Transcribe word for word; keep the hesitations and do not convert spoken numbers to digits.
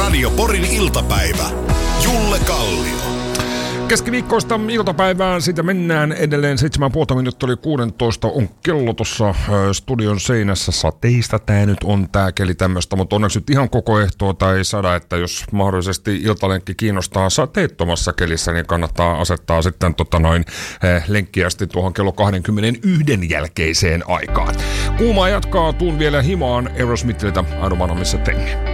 Radio Porin iltapäivä. Julle Kallio. Keskiviikkoista iltapäivään siitä mennään edelleen. Seitsemän puolta minuuttia oli kuusitoista on kello tuossa studion seinässä. Sateista tää nyt on tää keli tämmöstä, mutta onneksi nyt ihan koko ehtoota ei sada, että jos mahdollisesti iltalenkki kiinnostaa sateettomassa kelissä, niin kannattaa asettaa sitten tota noin eh, lenkkiästi tuohon kello kaksikymmentäyksi jälkeiseen aikaan. Kuumaa jatkaa, tuun vielä himaan Aerosmithiltä I Don't Wanna Miss a Thing.